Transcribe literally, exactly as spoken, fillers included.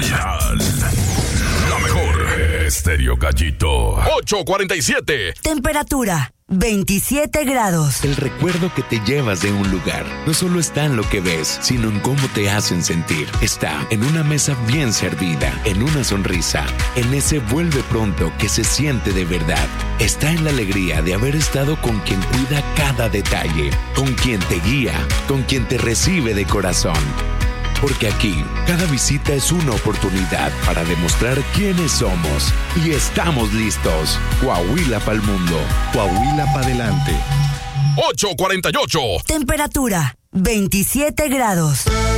dial. La mejor. Estéreo Gallito. ocho cuarenta y siete. Temperatura veintisiete grados. El recuerdo que te llevas de un lugar no solo está en lo que ves, sino en cómo te hacen sentir. Está en una mesa bien servida, en una sonrisa, en ese vuelve pronto que se siente de verdad. Está en la alegría de haber estado con quien cuida cada detalle, con quien te guía, con quien te recibe de corazón. Porque aquí, cada visita es una oportunidad para demostrar quiénes somos. Y estamos listos. Coahuila pa'l mundo. Coahuila pa' adelante. ocho cuarenta y ocho. Temperatura veintisiete grados.